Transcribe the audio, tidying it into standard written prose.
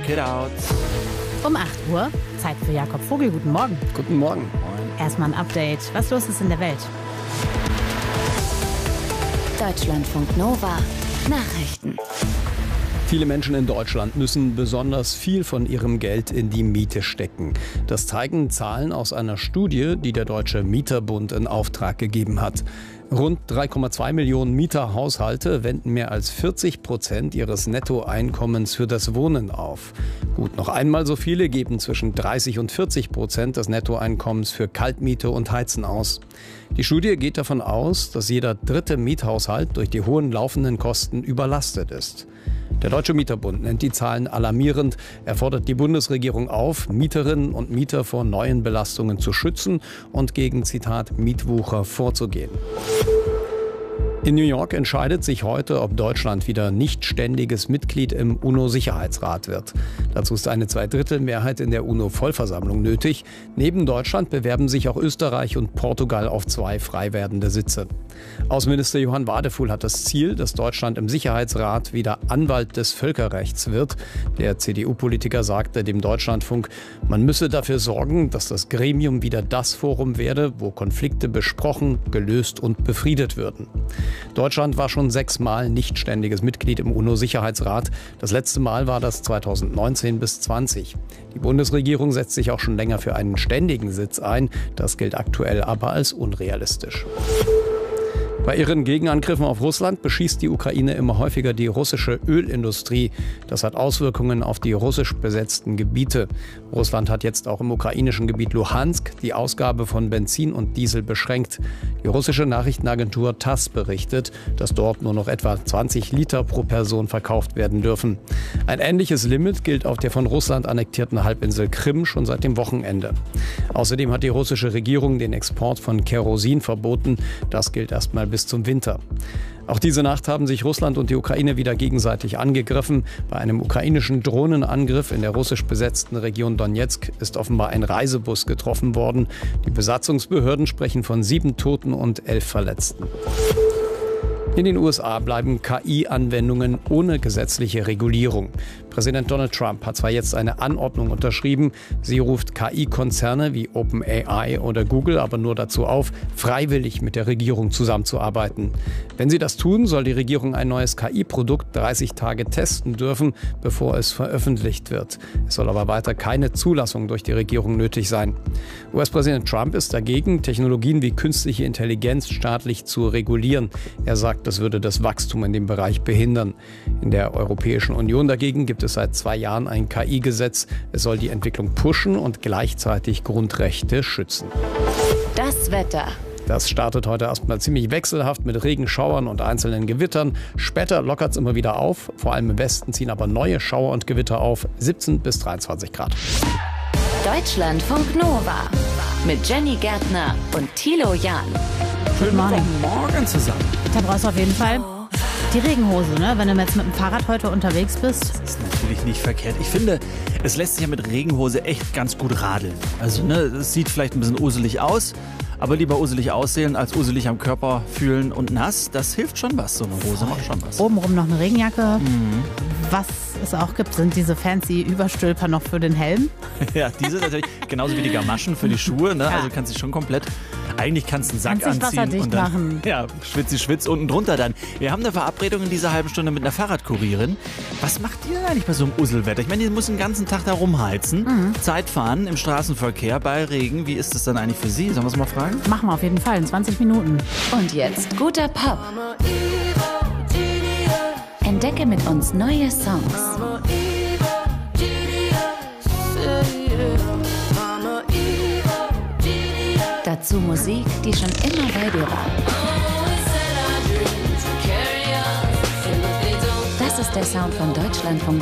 it out. Um 8 Uhr, Zeit für Jakob Vogel. Guten Morgen. Guten Morgen. Erstmal ein Update. Was los ist in der Welt? Deutschlandfunk Nova. Nachrichten. Viele Menschen in Deutschland müssen besonders viel von ihrem Geld in die Miete stecken. Das zeigen Zahlen aus einer Studie, die der Deutsche Mieterbund in Auftrag gegeben hat. Rund 3,2 Millionen Mieterhaushalte wenden mehr als 40% ihres Nettoeinkommens für das Wohnen auf. Gut, noch einmal so viele geben zwischen 30 und 40% des Nettoeinkommens für Kaltmiete und Heizen aus. Die Studie geht davon aus, dass jeder dritte Miethaushalt durch die hohen laufenden Kosten überlastet ist. Der Deutsche Mieterbund nennt die Zahlen alarmierend. Er fordert die Bundesregierung auf, Mieterinnen und Mieter vor neuen Belastungen zu schützen und gegen, Zitat, Mietwucher vorzugehen. In New York entscheidet sich heute, ob Deutschland wieder nicht ständiges Mitglied im UNO-Sicherheitsrat wird. Dazu ist eine Zweidrittelmehrheit in der UNO-Vollversammlung nötig. Neben Deutschland bewerben sich auch Österreich und Portugal auf 2 frei werdende Sitze. Außenminister Johann Wadefuhl hat das Ziel, dass Deutschland im Sicherheitsrat wieder Anwalt des Völkerrechts wird. Der CDU-Politiker sagte dem Deutschlandfunk, man müsse dafür sorgen, dass das Gremium wieder das Forum werde, wo Konflikte besprochen, gelöst und befriedet würden. Deutschland war schon 6 Mal nicht ständiges Mitglied im UNO-Sicherheitsrat. Das letzte Mal war das 2019 bis 2020. Die Bundesregierung setzt sich auch schon länger für einen ständigen Sitz ein. Das gilt aktuell aber als unrealistisch. Bei ihren Gegenangriffen auf Russland beschießt die Ukraine immer häufiger die russische Ölindustrie. Das hat Auswirkungen auf die russisch besetzten Gebiete. Russland hat jetzt auch im ukrainischen Gebiet Luhansk die Ausgabe von Benzin und Diesel beschränkt. Die russische Nachrichtenagentur TASS berichtet, dass dort nur noch etwa 20 Liter pro Person verkauft werden dürfen. Ein ähnliches Limit gilt auf der von Russland annektierten Halbinsel Krim schon seit dem Wochenende. Außerdem hat die russische Regierung den Export von Kerosin verboten. Das gilt erstmal bis zum Winter. Auch diese Nacht haben sich Russland und die Ukraine wieder gegenseitig angegriffen. Bei einem ukrainischen Drohnenangriff in der russisch besetzten Region Donetsk ist offenbar ein Reisebus getroffen worden. Die Besatzungsbehörden sprechen von 7 Toten und 11 Verletzten. In den USA bleiben KI-Anwendungen ohne gesetzliche Regulierung. Präsident Donald Trump hat zwar jetzt eine Anordnung unterschrieben, sie ruft KI-Konzerne wie OpenAI oder Google aber nur dazu auf, freiwillig mit der Regierung zusammenzuarbeiten. Wenn sie das tun, soll die Regierung ein neues KI-Produkt 30 Tage testen dürfen, bevor es veröffentlicht wird. Es soll aber weiter keine Zulassung durch die Regierung nötig sein. US-Präsident Trump ist dagegen, Technologien wie künstliche Intelligenz staatlich zu regulieren. Er sagt, das würde das Wachstum in dem Bereich behindern. In der Europäischen Union dagegen gibt es seit 2 Jahren ein KI-Gesetz. Es soll die Entwicklung pushen und gleichzeitig Grundrechte schützen. Das Wetter. Das startet heute erstmal ziemlich wechselhaft mit Regenschauern und einzelnen Gewittern. Später lockert es immer wieder auf. Vor allem im Westen ziehen aber neue Schauer und Gewitter auf. 17 bis 23 Grad. Deutschlandfunk Nova. Mit Jenny Gärtner und Thilo Jahn. Guten Morgen. Morgen zusammen. Da brauchst du auf jeden Fall die Regenhose, ne? Wenn du jetzt mit dem Fahrrad heute unterwegs bist. Das ist natürlich nicht verkehrt. Ich finde, es lässt sich ja mit Regenhose echt ganz gut radeln. Also, ne, es sieht vielleicht ein bisschen uselig aus, aber lieber uselig aussehen, als uselig am Körper fühlen und nass. Das hilft schon was, so eine Hose macht schon was. Obenrum noch eine Regenjacke. Was es auch gibt, sind diese fancy Überstülper noch für den Helm. Ja, diese natürlich, genauso wie die Gamaschen für die Schuhe, ne? Ja. Also kannst du schon komplett, eigentlich kannst du einen Sack Kannst dich anziehen wasserdicht und dann, machen. ja, schwitz unten drunter dann. Wir haben eine Verabredung in dieser halben Stunde mit einer Fahrradkurierin. Was macht ihr eigentlich bei so einem Uselwetter? Ich meine, die muss den ganzen Tag da rumheizen, Zeit fahren im Straßenverkehr bei Regen. Wie ist das dann eigentlich für Sie? Sollen wir es mal fragen? Machen wir auf jeden Fall in 20 Minuten. Und jetzt guter Pop. Entdecke mit uns neue Songs. Dazu Musik, die schon immer bei dir war. Das ist der Sound von Deutschlandfunk